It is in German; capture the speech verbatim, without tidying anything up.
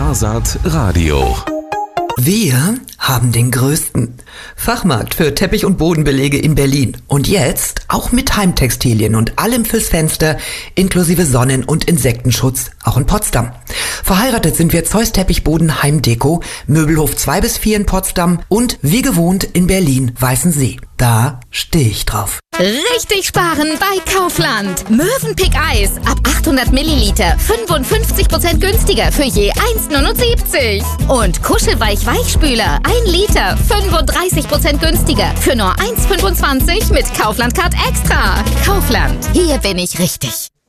Skasat Radio. Wir haben den größten Fachmarkt für Teppich- und Bodenbelege in Berlin. Und jetzt auch mit Heimtextilien und allem fürs Fenster, inklusive Sonnen- und Insektenschutz, auch in Potsdam. Verheiratet sind wir Zeus Teppichboden Heimdeko, Möbelhof zwei bis vier in Potsdam und wie gewohnt in Berlin Weißensee. Da stehe ich drauf. Richtig sparen bei Kaufland. Mövenpick Eis ab achthundert Milliliter, fünfundfünfzig Prozent günstiger für je eins Komma neunundsiebzig. Und Kuschelweich Weichspüler ein Liter, fünfunddreißig Prozent günstiger für nur eins Komma fünfundzwanzig mit Kaufland Card Extra. Kaufland, hier bin ich richtig.